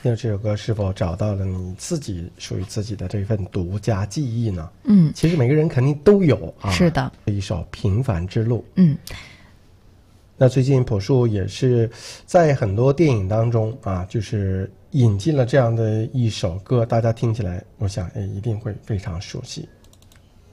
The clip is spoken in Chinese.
听的这首歌是否找到了你自己属于自己的这份独家记忆呢？其实每个人肯定都有啊。 是的， 一首《平凡之路》。那最近朴树也是在很多电影当中啊，就是引进了这样的一首歌，大家听起来，我想一定会非常熟悉。